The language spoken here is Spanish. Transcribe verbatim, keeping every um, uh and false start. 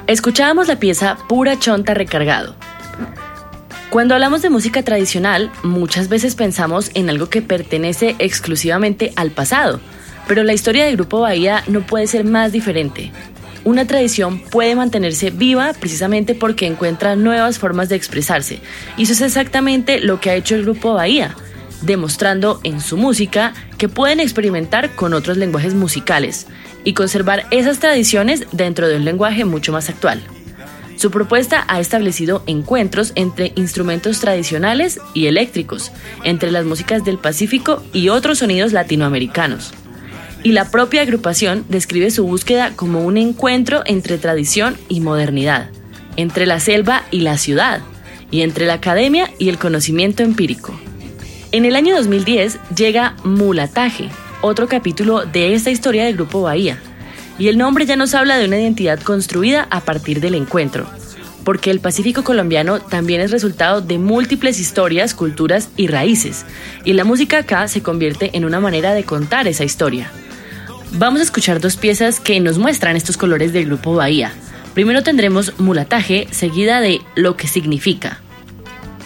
Escuchábamos la pieza Pura Chonta Recargado. Cuando hablamos de música tradicional, muchas veces pensamos en algo que pertenece exclusivamente al pasado, pero la historia del Grupo Bahía no puede ser más diferente. Una tradición puede mantenerse viva precisamente porque encuentra nuevas formas de expresarse, y eso es exactamente lo que ha hecho el Grupo Bahía, demostrando en su música que pueden experimentar con otros lenguajes musicales y conservar esas tradiciones dentro de un lenguaje mucho más actual. Su propuesta ha establecido encuentros entre instrumentos tradicionales y eléctricos, entre las músicas del Pacífico y otros sonidos latinoamericanos. Y la propia agrupación describe su búsqueda como un encuentro entre tradición y modernidad, entre la selva y la ciudad, y entre la academia y el conocimiento empírico. En el año dos mil diez llega Mulataje, otro capítulo de esta historia del Grupo Bahía, y el nombre ya nos habla de una identidad construida a partir del encuentro, porque el Pacífico colombiano también es resultado de múltiples historias, culturas y raíces, y la música acá se convierte en una manera de contar esa historia. Vamos a escuchar dos piezas que nos muestran estos colores del Grupo Bahía. Primero tendremos Mulataje, seguida de Lo que significa.